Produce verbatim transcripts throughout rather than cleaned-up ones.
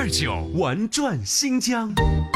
二九玩转新疆。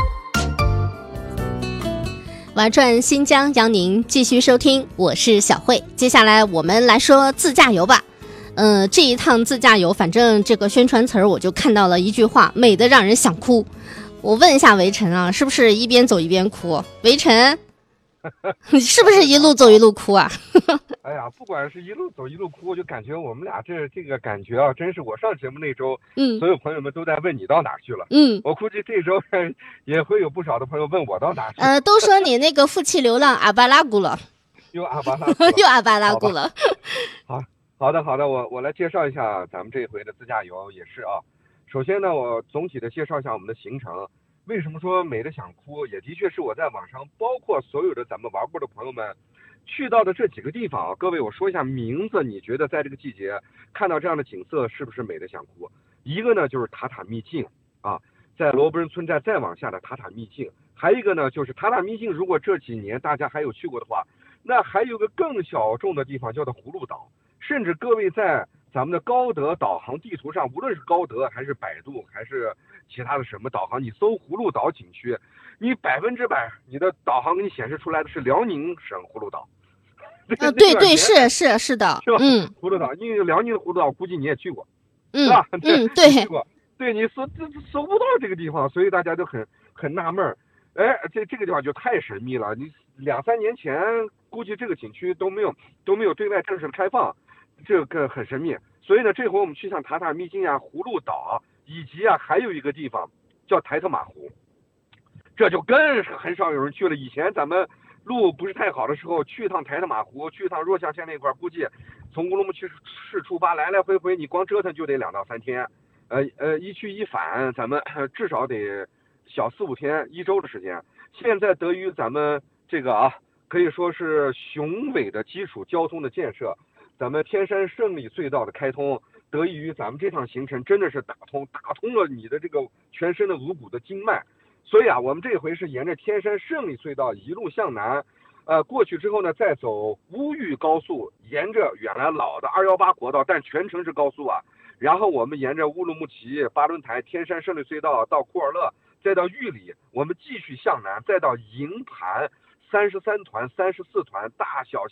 玩转新疆，邀您继续收听，我是小慧。接下来我们来说自驾游吧。呃，这一趟自驾游，反正这个宣传词儿我就看到了一句话，美得让人想哭。我问一下围城啊，是不是一边走一边哭？围城，你是不是一路走一路哭啊？ 哎呀，不管是一路走一路哭，我就感觉我们俩这这个感觉啊，真是我上节目那周， 嗯， 所有朋友们都在问你到哪去了。 嗯， 我估计这周也会有不少的朋友问我到哪去了。 呃，都说你那个夫妻流浪阿巴拉古了， 又阿巴拉古了， 又阿巴拉古了。 好，好的，好的，我我来介绍一下咱们这一回的自驾游也是啊。首先呢，我总体的介绍一下我们的行程。为什么说美得想哭？也的确是我在网上，包括所有的咱们玩过的朋友们去到的这几个地方啊。各位，我说一下名字，你觉得在这个季节看到这样的景色是不是美得想哭？一个呢就是塔塔秘境啊，在罗布人村寨再往下的塔塔秘境，还有一个呢就是塔塔秘境。如果这几年大家还有去过的话，那还有个更小众的地方叫做葫芦岛。甚至各位在咱们的高德导航地图上，无论是高德还是百度还是其他的什么导航，你搜葫芦岛景区，你百分之百你的导航给你显示出来的是辽宁省葫芦岛。 啊，对对，是是是的， 是吧？ 嗯， 葫芦岛，因为辽宁的葫芦岛估计你也去过， 嗯， 是吧？ 嗯，对， 去过，对，你搜这搜不到这个地方，所以大家都很很纳闷儿。哎，这这个地方就太神秘了。你两三年前估计这个景区都没有都没有对外正式开放，这个很神秘。所以呢，这回我们去像塔塔秘境啊、葫芦岛，以及啊还有一个地方叫台特玛湖，这就更是很少有人去了。以前咱们路不是太好的时候，去一趟台特玛湖，去一趟若象县那块，估计从乌鲁木齐市出发，来来回回你光折腾就得两到三天，呃呃一去一返，咱们至少得小四五天，一周的时间。现在得益于咱们这个啊，可以说是雄伟的基础交通的建设，咱们天山胜利隧道的开通，得益于咱们这趟行程真的是打通打通了你的这个全身的颅骨的经脉。所以啊，我们这回是沿着天山胜利隧道一路向南，呃，过去之后呢，再走乌玉高速，沿着原来老的二一八国道，但全程是高速啊。然后我们沿着乌鲁木齐、巴伦台、天山胜利隧道到库尔勒，再到玉里，我们继续向南，再到营盘三十三团、三十四团大小